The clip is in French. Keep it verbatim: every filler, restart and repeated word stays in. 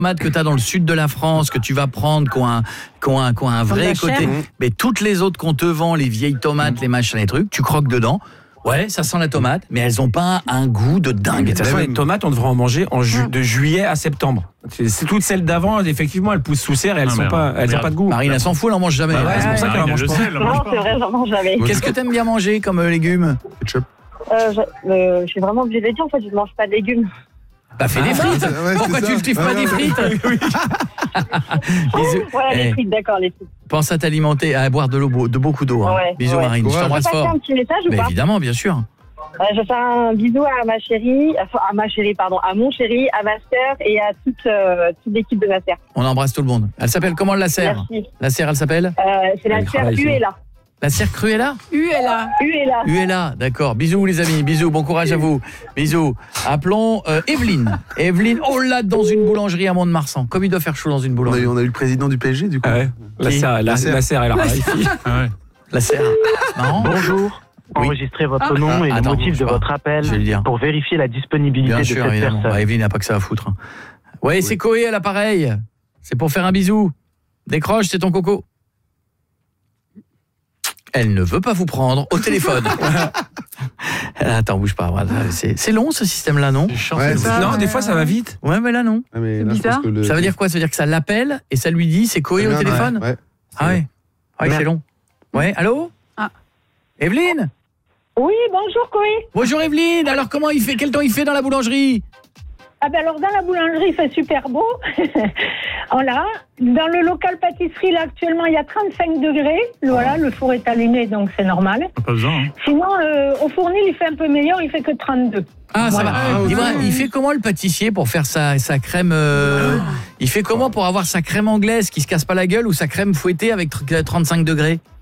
tomates que tu as dans le sud de la France, que tu vas prendre, qui ont un, qui ont un, qui ont un vrai côté. Mais toutes les autres qu'on te vend, les vieilles tomates, les machins, les trucs, tu croques dedans. Ouais, ça sent la tomate, mais elles ont pas un goût de dingue. De toute façon, les tomates, on devrait en manger en ju- de juillet à septembre. C'est, c'est toutes celles d'avant, effectivement, elles poussent sous serre et elles n'ont pas, elles ont pas de goût. Marine, elle s'en fout, elle en mange jamais. Bah ouais, c'est pour ça qu'elle en mange pas. Non, c'est vrai, j'en mange jamais. Qu'est-ce que t'aimes bien manger comme euh, légumes? Ketchup. Euh, je, euh, je suis vraiment obligée de le dire, en fait, je ne mange pas de légumes. Bah fais des frites. ouais, Pourquoi c'est tu ça. ne kiffes pas Ouais, des ouais. frites? Bisous. Voilà, les Eh, frites, d'accord, les frites. pense à t'alimenter, à boire de l'eau, de beaucoup d'eau. Hein. Ouais, Bisous ouais. Marine, je Ouais. Je peux t'embrasse passer fort. un petit message ou Mais pas? évidemment, bien sûr. Euh, je fais un bisou à ma chérie, enfin, à ma chérie, pardon, à mon chéri, à ma sœur et à toute, euh, toute l'équipe de ma sœur. On embrasse tout le monde. Elle s'appelle comment la serre? Merci. La serre, elle s'appelle Euh, c'est la Elle sœur travaille, Uella. La serre Cruella? Uella. Uella. Uella, d'accord. Bisous les amis, bisous, bon courage à vous. Bisous. Appelons euh, Evelyne. Evelyne, oh là, dans une boulangerie à Mont-de-Marsan. Comme il doit faire chaud dans une On a, boulangerie. eu, on a eu le président du P S G, du coup. Ah ouais. La Qui? serre, la, La serre. la serre, elle arrive ici. La serre. Marrant. Bonjour. Oui. Enregistrez votre Ah. nom et Ah, le attends, motif bouge de pas. votre appel Je vais le dire. pour vérifier la disponibilité Bien de sûr, cette évidemment. personne. Bah, Evelyne n'a pas que ça à foutre. hein. Ouais, c'est Coé à l'appareil. C'est pour faire un bisou. Décroche, c'est ton coco. Elle ne veut pas vous prendre au téléphone. Attends, bouge pas. Voilà, C'est, c'est long ce système-là, non? Ouais, ça. Non, des fois, ça va vite. Ouais, mais là, non. Ah, mais C'est là, je bizarre. pense que le- Ça veut dire quoi? Ça veut dire que ça l'appelle et ça lui dit c'est Coé au Ouais, téléphone? ouais. Ah ouais. Ah ouais, c'est long. Ouais, allô? Ah. Evelyne? Oui, bonjour, Coé. Bonjour Evelyne. Alors comment il fait? Quel temps il fait dans la boulangerie? Ah ben alors, dans la boulangerie, il fait super beau. Voilà. Dans le local pâtisserie, là, actuellement, il y a trente-cinq degrés. Voilà, le four est allumé, donc c'est normal. Pas besoin. Hein. Sinon, euh, au fournil, il fait un peu meilleur, il fait que trente-deux. Ah, ça Voilà. va. Ah, Dis-moi, ok. il fait comment le pâtissier pour faire sa, sa crème euh, Il fait comment pour avoir sa crème anglaise qui se casse pas la gueule ou sa crème fouettée avec tr- trente-cinq degrés?